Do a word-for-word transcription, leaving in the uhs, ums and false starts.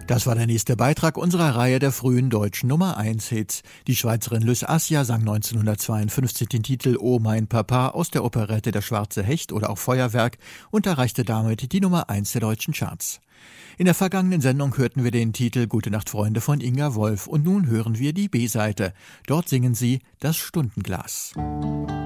Das war der nächste Beitrag unserer Reihe der frühen deutschen Nummer eins Hits. Die Schweizerin Lys Assia sang neunzehnhundertzweiundfünfzig den Titel Oh mein Papa aus der Operette Der schwarze Hecht oder auch Feuerwerk und erreichte damit die Nummer eins der deutschen Charts. In der vergangenen Sendung hörten wir den Titel Gute Nacht Freunde von Inga Wolf und nun hören wir die B-Seite. Dort singen sie Das Stundenglas.